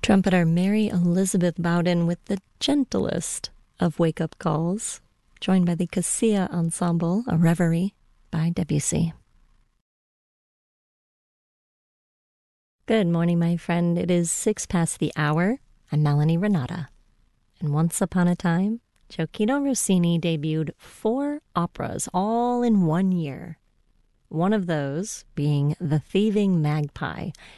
Trumpeter Mary Elizabeth Bowden with the gentlest of wake-up calls, joined by the Cassia Ensemble, A Reverie by Debussy. Good morning, my friend. It is 6 past the hour. I'm Melanie Renata. And once upon a time, Gioacchino Rossini debuted 4 operas all in 1 year. One of those being The Thieving Magpie,